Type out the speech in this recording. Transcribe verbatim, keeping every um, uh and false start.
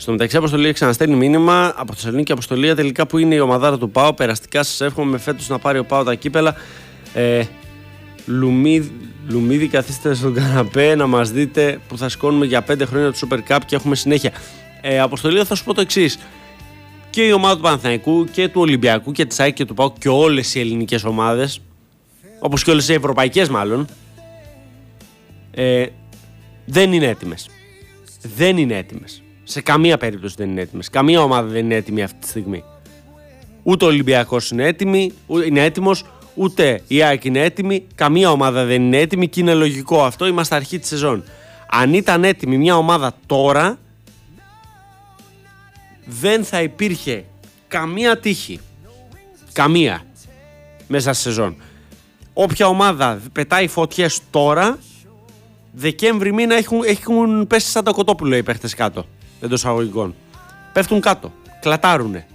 Στο μεταξύ, Αποστολή ξαναστέλνει μήνυμα από Θεσσαλονίκη. Αποστολή, τελικά που είναι η ομαδάρα του ΠΑΟ. Περαστικά σας εύχομαι φέτος να πάρει ο ΠΑΟ τα κύπελα. Ε, Λουμίδη, Λουμίδη, καθίστε στον καναπέ να μας δείτε που θα σηκώνουμε για πέντε χρόνια το Super Cup και έχουμε συνέχεια. Ε, Αποστολή, θα σου πω το εξής. Και η ομάδα του Παναθηναϊκού και του Ολυμπιακού και της ΑΕΚ και του ΠΑΟΚ και όλες οι ελληνικές ομάδες, όπως και όλες οι ευρωπαϊκές μάλλον, ε, δεν είναι έτοιμες. Δεν είναι έτοιμες. Σε καμία περίπτωση δεν είναι έτοιμες. Καμία ομάδα δεν είναι έτοιμη αυτή τη στιγμή. Ούτε ο Ολυμπιακός είναι, έτοιμη, είναι έτοιμος, ούτε η ΑΕΚ είναι έτοιμη. Καμία ομάδα δεν είναι έτοιμη και είναι λογικό αυτό. Είμαστε αρχή της σεζόν. Αν ήταν έτοιμη μια ομάδα τώρα, δεν θα υπήρχε καμία τύχη. Καμία. Μέσα στη σεζόν. Όποια ομάδα πετάει φωτιές τώρα, Δεκέμβρη μήνα έχουν, έχουν πέσει σαν τα κοτόπουλα οι παίχτες κάτω. Εντός αγωγικών. Πέφτουν κάτω. Κλατάρουνε.